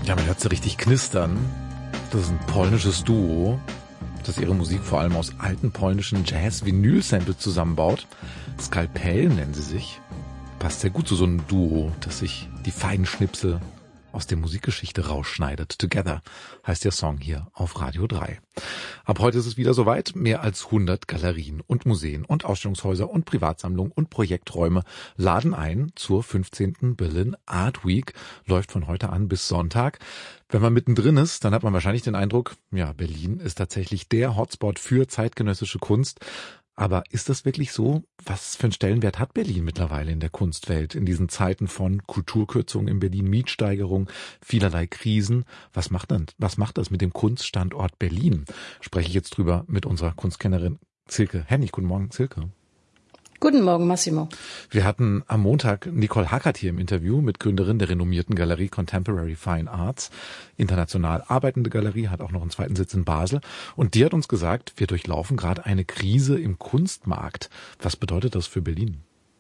Ja, man hört sie richtig knistern. Das ist ein polnisches Duo, das ihre Musik vor allem aus alten polnischen Jazz-Vinyl-Samples zusammenbaut. Skalpell nennen sie sich. Passt sehr gut zu so einem Duo, das sich die feinen Schnipsel aus der Musikgeschichte rausschneidet. Together heißt der Song hier auf Radio 3. Ab heute ist es wieder soweit. Mehr als 100 Galerien und Museen und Ausstellungshäuser und Privatsammlungen und Projekträume laden ein zur 15. Berlin Art Week. Läuft von heute an bis Sonntag. Wenn man mittendrin ist, dann hat man wahrscheinlich den Eindruck, ja, Berlin ist tatsächlich der Hotspot für zeitgenössische Kunst. Aber ist das wirklich so? Was für einen Stellenwert hat Berlin mittlerweile in der Kunstwelt in diesen Zeiten von Kulturkürzungen in Berlin, Mietsteigerung, vielerlei Krisen? Was macht das mit dem Kunststandort Berlin? Spreche ich jetzt drüber mit unserer Kunstkennerin Silke Hennig. Guten Morgen, Silke. Guten Morgen, Massimo. Wir hatten am Montag Nicole Hackert hier im Interview mit Gründerin der renommierten Galerie Contemporary Fine Arts. International arbeitende Galerie, hat auch noch einen zweiten Sitz in Basel. Und die hat uns gesagt, wir durchlaufen gerade eine Krise im Kunstmarkt. Was bedeutet das für Berlin?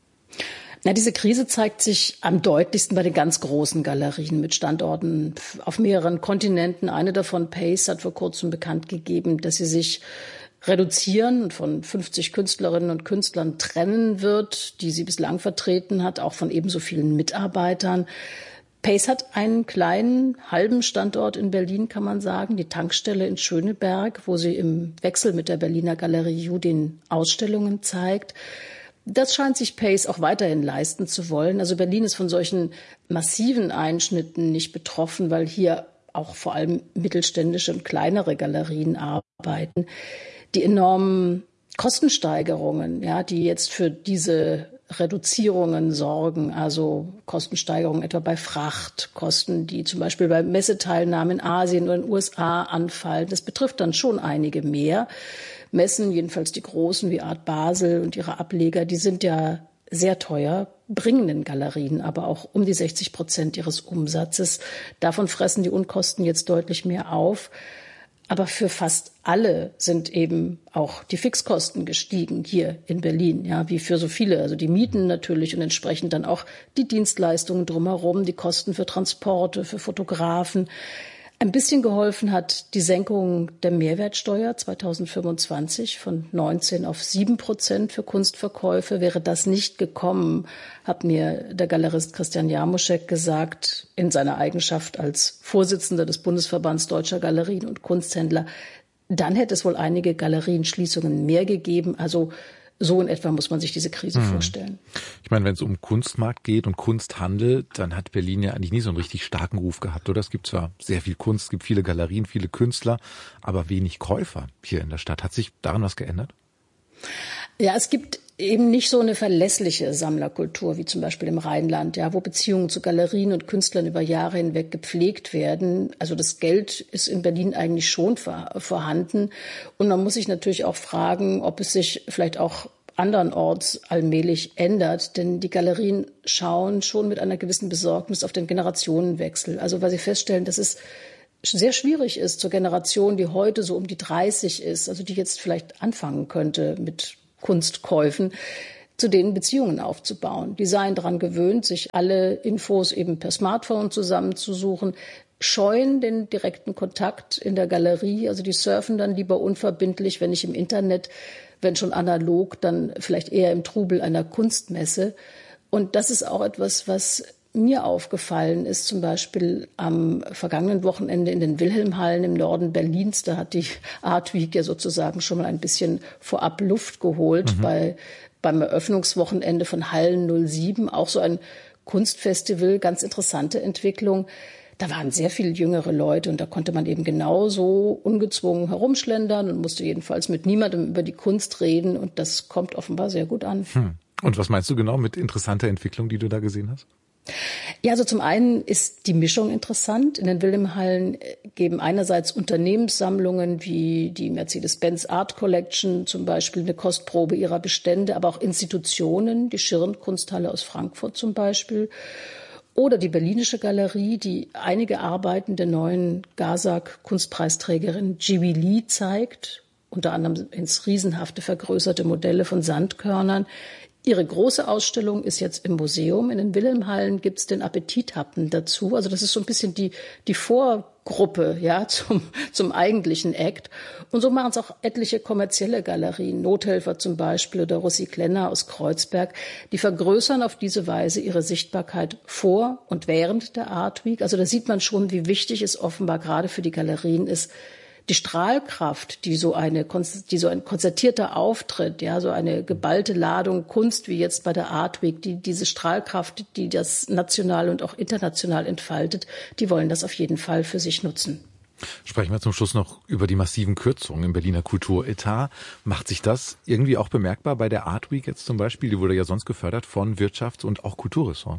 Na, diese Krise zeigt sich am deutlichsten bei den ganz großen Galerien mit Standorten auf mehreren Kontinenten. Eine davon, Pace, hat vor kurzem bekannt gegeben, dass sie sich reduzieren und von 50 Künstlerinnen und Künstlern trennen wird, die sie bislang vertreten hat, auch von ebenso vielen Mitarbeitern. Pace hat einen kleinen, halben Standort in Berlin, kann man sagen, die Tankstelle in Schöneberg, wo sie im Wechsel mit der Berliner Galerie Judin Ausstellungen zeigt. Das scheint sich Pace auch weiterhin leisten zu wollen. Also Berlin ist von solchen massiven Einschnitten nicht betroffen, weil hier auch vor allem mittelständische und kleinere Galerien arbeiten. Die enormen Kostensteigerungen, ja, die jetzt für diese Reduzierungen sorgen, also Kostensteigerungen etwa bei Frachtkosten, die zum Beispiel bei Messeteilnahmen in Asien oder in den USA anfallen, das betrifft dann schon einige mehr. Messen, jedenfalls die großen wie Art Basel und ihre Ableger, die sind ja sehr teuer, bringen den Galerien aber auch um die 60% ihres Umsatzes. Davon fressen die Unkosten jetzt deutlich mehr auf. Aber für fast alle sind eben auch die Fixkosten gestiegen hier in Berlin, ja, wie für so viele. Also die Mieten natürlich und entsprechend dann auch die Dienstleistungen drumherum, die Kosten für Transporte, für Fotografen. Ein bisschen geholfen hat die Senkung der Mehrwertsteuer 2025 von 19 auf 7% für Kunstverkäufe. Wäre das nicht gekommen, hat mir der Galerist Christian Jarmuschek gesagt, in seiner Eigenschaft als Vorsitzender des Bundesverbands Deutscher Galerien und Kunsthändler, dann hätte es wohl einige Galerienschließungen mehr gegeben. Also so in etwa muss man sich diese Krise vorstellen. Ich meine, wenn es um Kunstmarkt geht und Kunsthandel, dann hat Berlin ja eigentlich nie so einen richtig starken Ruf gehabt, oder? Es gibt zwar sehr viel Kunst, es gibt viele Galerien, viele Künstler, aber wenig Käufer hier in der Stadt. Hat sich daran was geändert? Ja, es gibt eben nicht so eine verlässliche Sammlerkultur wie zum Beispiel im Rheinland, ja, wo Beziehungen zu Galerien und Künstlern über Jahre hinweg gepflegt werden. Also das Geld ist in Berlin eigentlich schon vorhanden. Und man muss sich natürlich auch fragen, ob es sich vielleicht auch andernorts allmählich ändert. Denn die Galerien schauen schon mit einer gewissen Besorgnis auf den Generationenwechsel. Also weil sie feststellen, dass es sehr schwierig ist zur Generation, die heute so um die 30 ist, also die jetzt vielleicht anfangen könnte mit Kunstkäufen, zu denen Beziehungen aufzubauen. Die seien daran gewöhnt, sich alle Infos eben per Smartphone zusammenzusuchen, scheuen den direkten Kontakt in der Galerie. Also die surfen dann lieber unverbindlich, wenn nicht im Internet, wenn schon analog, dann vielleicht eher im Trubel einer Kunstmesse. Und das ist auch etwas, was mir aufgefallen ist, zum Beispiel am vergangenen Wochenende in den Wilhelmhallen im Norden Berlins. Da hat die Art Week ja sozusagen schon mal ein bisschen vorab Luft geholt beim Eröffnungswochenende von Hallen 07. Auch so ein Kunstfestival, ganz interessante Entwicklung. Da waren sehr viele jüngere Leute und da konnte man eben genauso ungezwungen herumschlendern und musste jedenfalls mit niemandem über die Kunst reden. Und das kommt offenbar sehr gut an. Und was meinst du genau mit interessanter Entwicklung, die du da gesehen hast? Ja, also zum einen ist die Mischung interessant. In den Wilhelmhallen geben einerseits Unternehmenssammlungen wie die Mercedes-Benz Art Collection zum Beispiel eine Kostprobe ihrer Bestände, aber auch Institutionen, die Schirn Kunsthalle aus Frankfurt zum Beispiel oder die Berlinische Galerie, die einige Arbeiten der neuen GASAG-Kunstpreisträgerin Jibi Lee zeigt, unter anderem ins riesenhafte vergrößerte Modelle von Sandkörnern. Ihre große Ausstellung ist jetzt im Museum. In den Wilhelmhallen gibt's den Appetithappen dazu. Also das ist so ein bisschen die Vorgruppe, ja, zum eigentlichen Act. Und so machen es auch etliche kommerzielle Galerien, Nothelfer zum Beispiel oder Russi Klenner aus Kreuzberg. Die vergrößern auf diese Weise ihre Sichtbarkeit vor und während der Art Week. Also da sieht man schon, wie wichtig es offenbar gerade für die Galerien ist, die Strahlkraft, die so ein konzertierter Auftritt, ja, so eine geballte Ladung Kunst wie jetzt bei der Art Week, diese Strahlkraft, die das national und auch international entfaltet, die wollen das auf jeden Fall für sich nutzen. Sprechen wir zum Schluss noch über die massiven Kürzungen im Berliner Kulturetat. Macht sich das irgendwie auch bemerkbar bei der Art Week jetzt zum Beispiel? Die wurde ja sonst gefördert von Wirtschafts- und auch Kulturressort.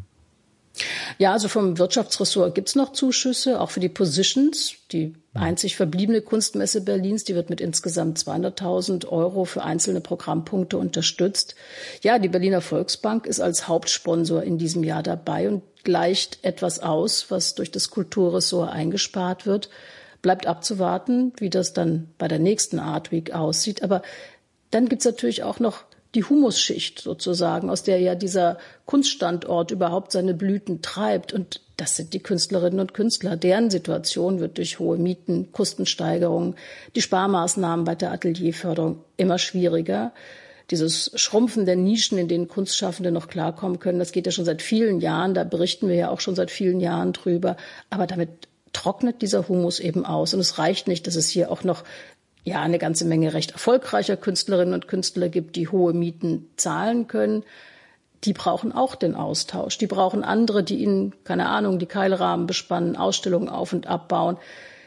Ja, also vom Wirtschaftsressort gibt's noch Zuschüsse, auch für die Positions, die einzig verbliebene Kunstmesse Berlins, die wird mit insgesamt 200.000 € für einzelne Programmpunkte unterstützt. Ja, die Berliner Volksbank ist als Hauptsponsor in diesem Jahr dabei und gleicht etwas aus, was durch das Kulturressort eingespart wird. Bleibt abzuwarten, wie das dann bei der nächsten Art Week aussieht. Aber dann gibt's natürlich auch noch die Humusschicht sozusagen, aus der ja dieser Kunststandort überhaupt seine Blüten treibt. Und das sind die Künstlerinnen und Künstler. Deren Situation wird durch hohe Mieten, Kostensteigerungen, die Sparmaßnahmen bei der Atelierförderung immer schwieriger. Dieses Schrumpfen der Nischen, in denen Kunstschaffende noch klarkommen können, das geht ja schon seit vielen Jahren. Da berichten wir ja auch schon seit vielen Jahren drüber. Aber damit trocknet dieser Humus eben aus. Und es reicht nicht, dass es hier auch noch eine ganze Menge recht erfolgreicher Künstlerinnen und Künstler gibt, die hohe Mieten zahlen können. Die brauchen auch den Austausch. Die brauchen andere, die ihnen, keine Ahnung, die Keilrahmen bespannen, Ausstellungen auf- und abbauen.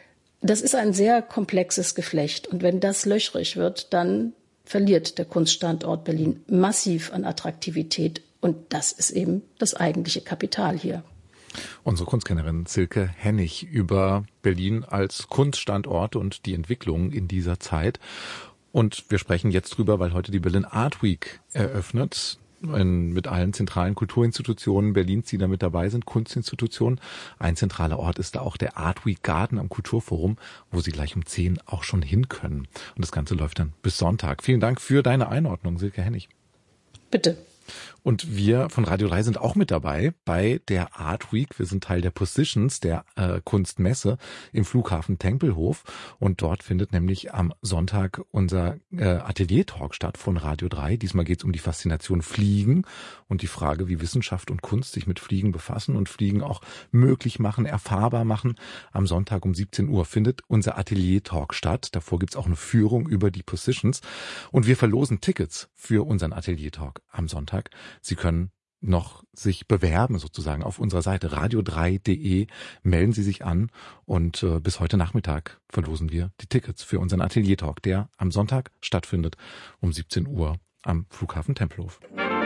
Das ist ein sehr komplexes Geflecht. Und wenn das löchrig wird, dann verliert der Kunststandort Berlin massiv an Attraktivität. Und das ist eben das eigentliche Kapital hier. Unsere Kunstkennerin Silke Hennig über Berlin als Kunststandort und die Entwicklung in dieser Zeit. Und wir sprechen jetzt drüber, weil heute die Berlin Art Week eröffnet. Mit allen zentralen Kulturinstitutionen Berlins, die da mit dabei sind, Kunstinstitutionen. Ein zentraler Ort ist da auch der Art Week Garden am Kulturforum, wo Sie gleich um 10 auch schon hin können. Und das Ganze läuft dann bis Sonntag. Vielen Dank für deine Einordnung, Silke Hennig. Bitte. Und wir von Radio 3 sind auch mit dabei bei der Art Week. Wir sind Teil der Positions, der Kunstmesse im Flughafen Tempelhof. Und dort findet nämlich am Sonntag unser Atelier-Talk statt von Radio 3. Diesmal geht es um die Faszination Fliegen und die Frage, wie Wissenschaft und Kunst sich mit Fliegen befassen und Fliegen auch möglich machen, erfahrbar machen. Am Sonntag um 17 Uhr findet unser Atelier-Talk statt. Davor gibt es auch eine Führung über die Positions. Und wir verlosen Tickets für unseren Atelier-Talk am Sonntag. Sie können noch sich bewerben sozusagen auf unserer Seite radio3.de. Melden Sie sich an und bis heute Nachmittag verlosen wir die Tickets für unseren Atelier-Talk, der am Sonntag stattfindet um 17 Uhr am Flughafen Tempelhof.